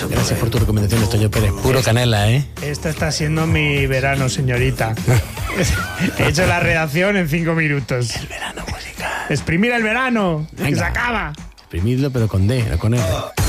Gracias por tu recomendación, Toño Pérez. Puro canela, ¿eh? Esto está siendo mi verano, señorita. He hecho la redacción en 5 minutos. El verano musical. Exprimir el verano, que Venga. se acaba. Exprimirlo, pero con D, no con R.